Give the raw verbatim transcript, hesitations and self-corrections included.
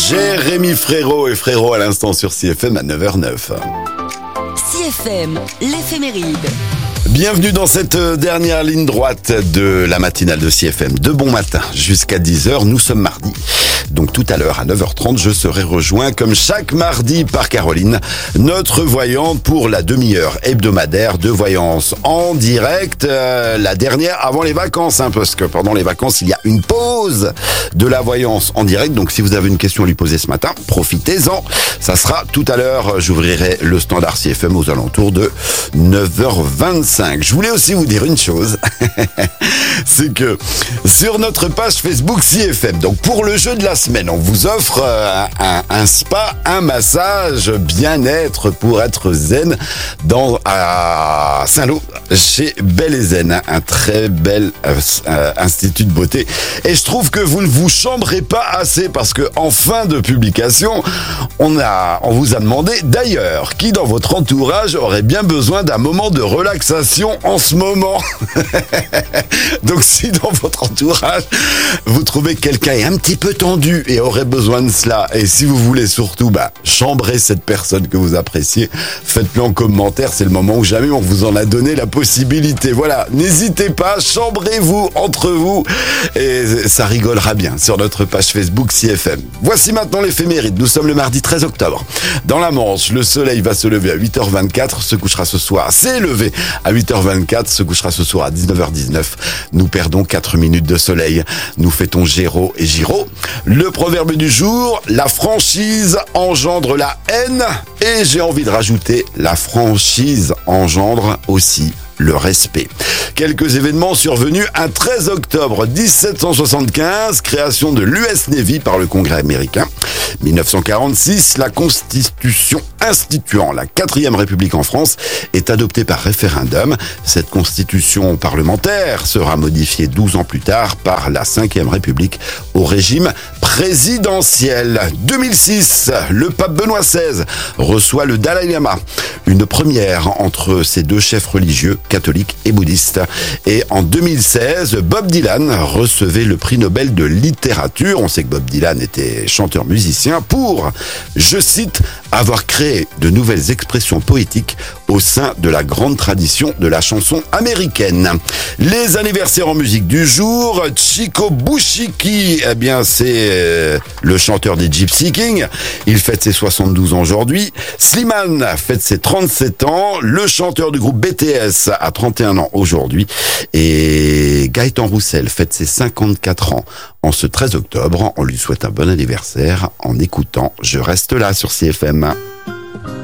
Jérémy Frérot et Frérot à l'instant sur C F M à neuf heures neuf. C F M, l'éphéméride. Bienvenue dans cette dernière ligne droite de la matinale de C F M. De bon matin jusqu'à dix heures, nous sommes mardi. Donc tout à l'heure à neuf heures trente, je serai rejoint comme chaque mardi par Caroline, notre voyante pour la demi-heure hebdomadaire de voyance en direct. Euh, la dernière avant les vacances, hein, parce que pendant les vacances, il y a une pause de la voyance en direct. Donc si vous avez une question à lui poser ce matin, profitez-en. Ça sera tout à l'heure. J'ouvrirai le standard C F M aux alentours de neuf heures vingt-cinq. Je voulais aussi vous dire une chose. C'est que sur notre page Facebook C F M, donc pour le jeu de la semaine, on vous offre un, un, un spa, un massage bien-être pour être zen dans à Saint-Lô chez Belle et Zen, un très bel euh, institut de beauté. Et je trouve que vous ne vous chambrez pas assez parce que en fin de publication, on a, on vous a demandé d'ailleurs qui dans votre entourage aurait bien besoin d'un moment de relaxation en ce moment. Donc si dans votre entourage vous trouvez que quelqu'un est un petit peu tendu et aurait besoin de cela, et si vous voulez surtout bah, chambrer cette personne que vous appréciez, faites-le en commentaire, c'est le moment où jamais on vous en a donné la possibilité. Voilà, n'hésitez pas, chambrez-vous entre vous et ça rigolera bien sur notre page Facebook C F M. Voici maintenant l'éphéméride, nous sommes le mardi treize octobre. Dans la Manche, le soleil va se lever à huit heures vingt-quatre, se couchera ce soir, s'est levé à huit heures vingt-quatre, se couchera ce soir à dix-neuf heures dix-neuf. Nous perdons quatre minutes de soleil. Nous fêtons Géraud et Giraud. Le proverbe du jour, la franchise engendre la haine. Et j'ai envie de rajouter, la franchise engendre aussi le respect. Quelques événements survenus un treize octobre dix-sept cent soixante-quinze, création de l'U S Navy par le Congrès américain. dix-neuf cent quarante-six, la Constitution instituant la quatrième République en France est adoptée par référendum. Cette constitution parlementaire sera modifiée douze ans plus tard par la cinquième République au régime présidentiel. deux mille six, le pape Benoît seize reçoit le Dalai Lama. Une première entre ces deux chefs religieux, catholiques et bouddhistes. Et en deux mille seize, Bob Dylan recevait le prix Nobel de littérature. On sait que Bob Dylan était chanteur-musicien pour, je cite, avoir créé de nouvelles expressions poétiques au sein de la grande tradition de la chanson américaine. Les anniversaires en musique du jour, Chico Bushiki, eh bien c'est euh, le chanteur des Gypsy Kings, il fête ses soixante-douze ans aujourd'hui. Slimane fête ses trente-sept ans, le chanteur du groupe B T S a trente et un ans aujourd'hui et Gaëtan Roussel fête ses cinquante-quatre ans en ce treize octobre. On lui souhaite un bon anniversaire en écoutant Je reste là sur C F M.